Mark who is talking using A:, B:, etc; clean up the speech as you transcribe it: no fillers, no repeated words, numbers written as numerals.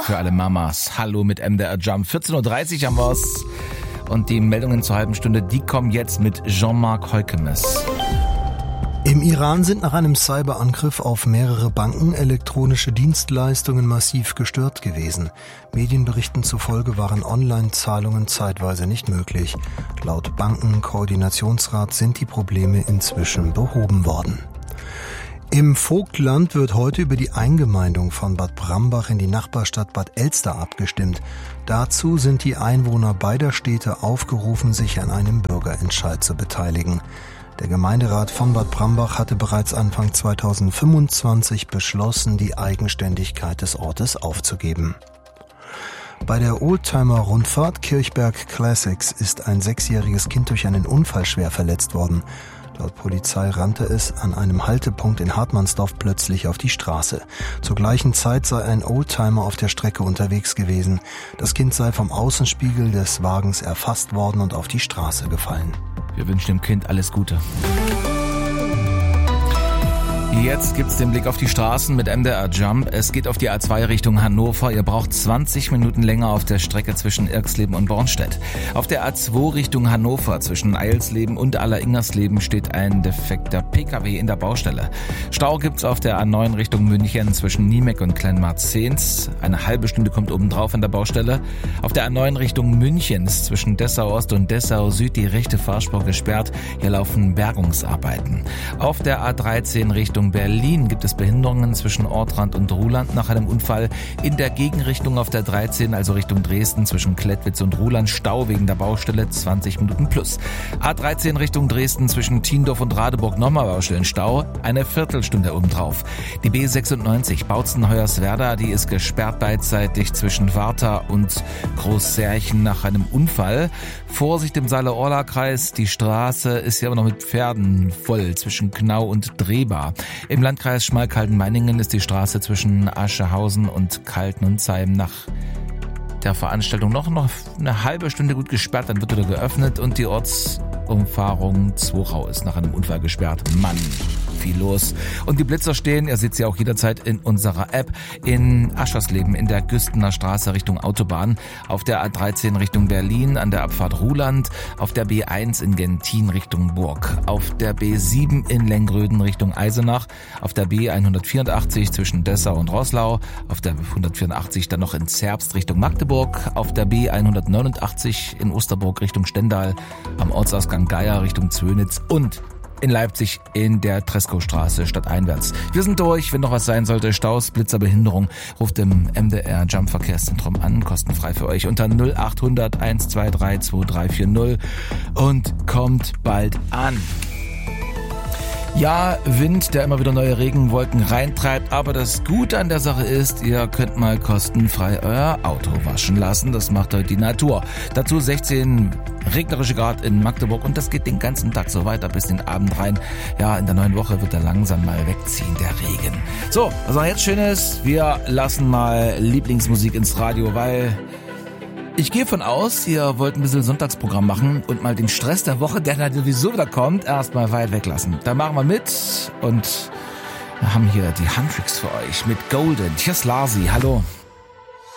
A: für alle Mamas. Hallo mit MDR Jump. 14.30 Uhr haben wir's. Und die Meldungen zur halben Stunde, die kommen jetzt mit Jean-Marc Heukemes.
B: Im Iran sind nach einem Cyberangriff auf mehrere Banken elektronische Dienstleistungen massiv gestört gewesen. Medienberichten zufolge waren Online-Zahlungen zeitweise nicht möglich. Laut Bankenkoordinationsrat sind die Probleme inzwischen behoben worden. Im Vogtland wird heute über die Eingemeindung von Bad Brambach in die Nachbarstadt Bad Elster abgestimmt. Dazu sind die Einwohner beider Städte aufgerufen, sich an einem Bürgerentscheid zu beteiligen. Der Gemeinderat von Bad Brambach hatte bereits Anfang 2025 beschlossen, die Eigenständigkeit des Ortes aufzugeben. Bei der Oldtimer-Rundfahrt Kirchberg Classics ist ein 6-jähriges Kind durch einen Unfall schwer verletzt worden. Laut Polizei rannte es an einem Haltepunkt in Hartmannsdorf plötzlich auf die Straße. Zur gleichen Zeit sei ein Oldtimer auf der Strecke unterwegs gewesen. Das Kind sei vom Außenspiegel des Wagens erfasst worden und auf die Straße gefallen.
A: Wir wünschen dem Kind alles Gute. Jetzt gibt's den Blick auf die Straßen mit MDR Jump. Es geht auf die A2 Richtung Hannover. Ihr braucht 20 Minuten länger auf der Strecke zwischen Irxleben und Bornstedt. Auf der A2 Richtung Hannover zwischen Eilsleben und Alleringersleben steht ein defekter PKW in der Baustelle. Stau gibt's auf der A9 Richtung München zwischen Niemeck und Kleinmarzens. Eine halbe Stunde kommt obendrauf an der Baustelle. Auf der A9 Richtung Münchens zwischen Dessau Ost und Dessau Süd die rechte Fahrspur gesperrt. Hier laufen Bergungsarbeiten. Auf der A13 Richtung Berlin gibt es Behinderungen zwischen Ortrand und Ruhland nach einem Unfall. In der Gegenrichtung auf der 13, also Richtung Dresden, zwischen Klettwitz und Ruhland, Stau wegen der Baustelle, 20 Minuten plus. A13 Richtung Dresden zwischen Tiendorf und Radeburg, nochmal Baustellenstau, eine Viertelstunde obendrauf. Die B96 Bautzen-Hoyerswerda, die ist gesperrt beidseitig zwischen Warta und Großsärchen nach einem Unfall. Vorsicht im Saale-Orla-Kreis, die Straße ist ja aber noch mit Pferden voll zwischen Knau und Drehbar. Im Landkreis Schmalkalden-Meiningen ist die Straße zwischen Aschehausen und Kalten-Zeim nach der Veranstaltung noch eine halbe Stunde gut gesperrt, dann wird wieder geöffnet und die Ortsumfahrung Zwochau ist nach einem Unfall gesperrt. Mann, viel los. Und die Blitzer stehen, ihr seht sie auch jederzeit in unserer App, in Aschersleben in der Güstener Straße Richtung Autobahn, auf der A13 Richtung Berlin, an der Abfahrt Ruhland, auf der B1 in Gentin Richtung Burg, auf der B7 in Lengröden Richtung Eisenach, auf der B184 zwischen Dessau und Roßlau, auf der 184 dann noch in Zerbst Richtung Magdeburg, auf der B189 in Osterburg Richtung Stendal, am Ortsausgang Geier Richtung Zwönitz und in Leipzig in der Treskostraße stadteinwärts. Wir sind durch. Wenn noch was sein sollte, Staus, Blitzer, Behinderung, ruft im MDR Jump Verkehrszentrum an, kostenfrei für euch unter 0800 123 2340 und kommt bald an. Ja, Wind, der immer wieder neue Regenwolken reintreibt, aber das Gute an der Sache ist, ihr könnt mal kostenfrei euer Auto waschen lassen. Das macht heute die Natur. Dazu 16 regnerische Grad in Magdeburg und das geht den ganzen Tag so weiter bis den Abend rein. Ja, in der neuen Woche wird er langsam mal wegziehen, der Regen. So, was auch jetzt schön ist, wir lassen mal Lieblingsmusik ins Radio, weil ich gehe von aus, ihr wollt ein bisschen Sonntagsprogramm machen und mal den Stress der Woche, der dann sowieso wieder kommt, erstmal weit weglassen. Da machen wir mit und wir haben hier die Handtricks für euch mit Golden. Tschüss Larsi, hallo.